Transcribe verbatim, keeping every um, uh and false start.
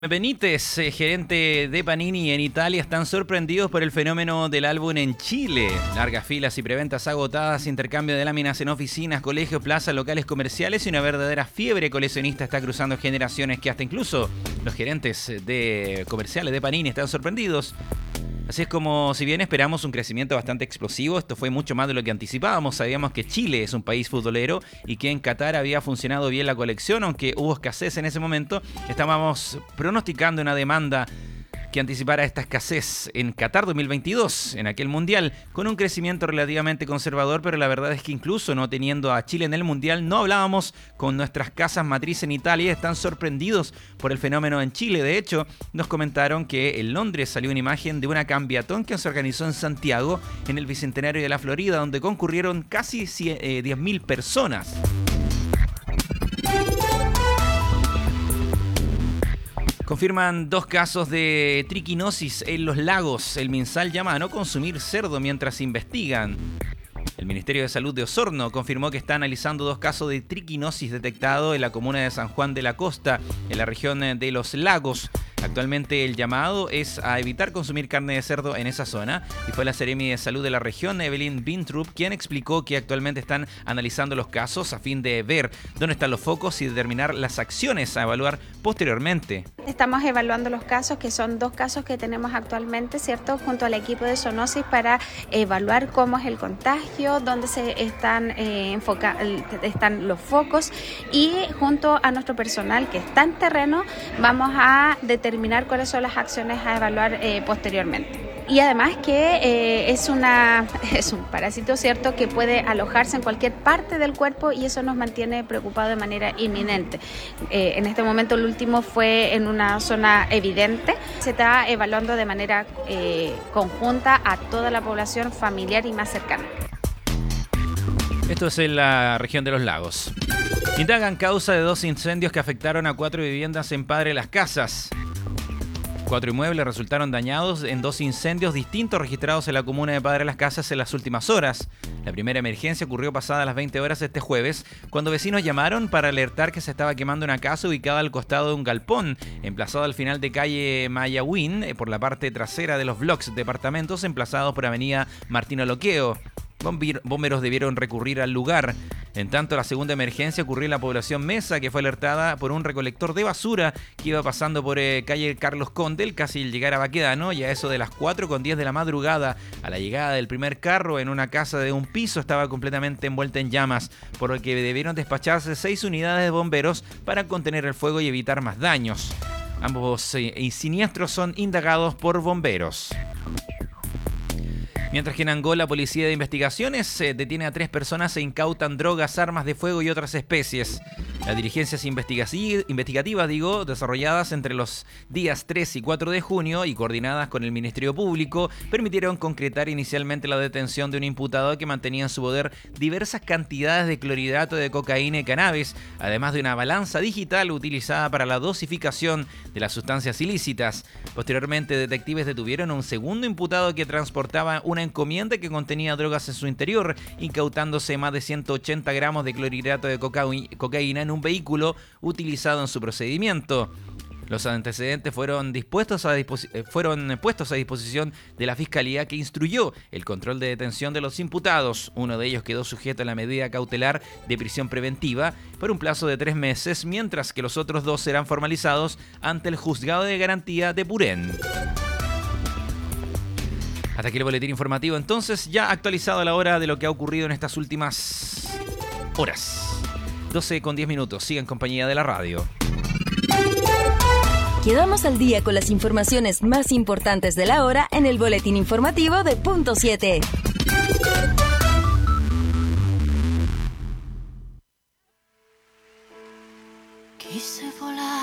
Benítez, eh, gerente de Panini en Italia, están sorprendidos por el fenómeno del álbum en Chile. Largas filas y preventas agotadas, intercambio de láminas en oficinas, colegios, plazas, locales comerciales y una verdadera fiebre coleccionista está cruzando generaciones que hasta incluso los gerentes de comerciales de Panini están sorprendidos. Así es como, si bien esperamos un crecimiento bastante explosivo, esto fue mucho más de lo que anticipábamos. Sabíamos que Chile es un país futbolero y que en Qatar había funcionado bien la colección, aunque hubo escasez en ese momento. Estábamos pronosticando una demanda que anticipara esta escasez en Qatar dos mil veintidós, en aquel mundial, con un crecimiento relativamente conservador, pero la verdad es que incluso no teniendo a Chile en el mundial, no hablábamos con nuestras casas matriz en Italia. Están sorprendidos por el fenómeno en Chile. De hecho, nos comentaron que en Londres salió una imagen de una cambiatón que se organizó en Santiago, en el Bicentenario de la Florida, donde concurrieron casi diez mil personas. Confirman dos casos de triquinosis en los lagos. El MinSal llama a no consumir cerdo mientras investigan. El Ministerio de Salud de Osorno confirmó que está analizando dos casos de triquinosis detectados en la comuna de San Juan de la Costa, en la región de los lagos. Actualmente el llamado es a evitar consumir carne de cerdo en esa zona, y fue la Seremi de Salud de la región, Evelyn Bintrup, quien explicó que actualmente están analizando los casos a fin de ver dónde están los focos y determinar las acciones a evaluar posteriormente. Estamos evaluando los casos, que son dos casos que tenemos actualmente, ¿cierto?, junto al equipo de zoonosis para evaluar cómo es el contagio, dónde se están, eh, enfoca- están los focos, y junto a nuestro personal que está en terreno vamos a determinar determinar cuáles son las acciones a evaluar eh, posteriormente. Y además que eh, es, una, es un parásito, ¿cierto?, que puede alojarse en cualquier parte del cuerpo, y eso nos mantiene preocupados de manera inminente. Eh, en este momento el último fue en una zona evidente. Se está evaluando de manera eh, conjunta a toda la población familiar y más cercana. Esto es en la región de los lagos. Indagan causa de dos incendios que afectaron a cuatro viviendas en Padre Las Casas. Cuatro inmuebles resultaron dañados en dos incendios distintos registrados en la comuna de Padre Las Casas en las últimas horas. La primera emergencia ocurrió pasadas las veinte horas este jueves, cuando vecinos llamaron para alertar que se estaba quemando una casa ubicada al costado de un galpón, emplazado al final de calle Mayagüín, por la parte trasera de los blocks departamentos emplazados por avenida Martino Loqueo. Bomberos debieron recurrir al lugar. En tanto, la segunda emergencia ocurrió en la población Mesa, que fue alertada por un recolector de basura que iba pasando por eh, calle Carlos Condel, casi al llegar a Baquedano, y a eso de las cuatro con diez de la madrugada, a la llegada del primer carro en una casa de un piso, estaba completamente envuelta en llamas, por lo que debieron despacharse seis unidades de bomberos para contener el fuego y evitar más daños. Ambos eh, siniestros son indagados por bomberos. Mientras que en Angola, Policía de Investigaciones eh, detiene a tres personas e incautan drogas, armas de fuego y otras especies. Las diligencias investigativas, digo, desarrolladas entre los días tres y cuatro de junio y coordinadas con el Ministerio Público, permitieron concretar inicialmente la detención de un imputado que mantenía en su poder diversas cantidades de clorhidrato de cocaína y cannabis, además de una balanza digital utilizada para la dosificación de las sustancias ilícitas. Posteriormente, detectives detuvieron a un segundo imputado que transportaba una encomienda que contenía drogas en su interior, incautándose más de ciento ochenta gramos de clorhidrato de cocaína en un vehículo utilizado en su procedimiento. Los antecedentes fueron, dispuestos a disposi- fueron puestos a disposición de la Fiscalía, que instruyó el control de detención de los imputados. Uno de ellos quedó sujeto a la medida cautelar de prisión preventiva por un plazo de tres meses, mientras que los otros dos serán formalizados ante el Juzgado de Garantía de Purén. Hasta aquí el boletín informativo, entonces, ya actualizado a la hora de lo que ha ocurrido en estas últimas horas. doce con diez minutos, sigue en compañía de la radio. Quedamos al día con las informaciones más importantes de la hora en el boletín informativo de Punto siete. Quise volar